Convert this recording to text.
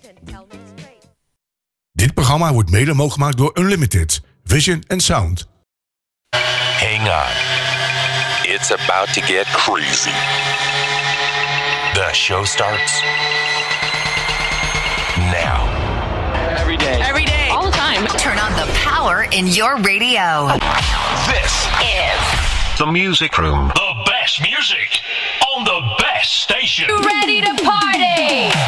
Dit programma wordt mede mogelijk gemaakt door Unlimited, Vision and Sound. Hang on. It's about to get crazy. The show starts now. Every day. Every day. All the time. Turn on the power in your radio. This is the Music Room. The best music on the best station. You ready to party?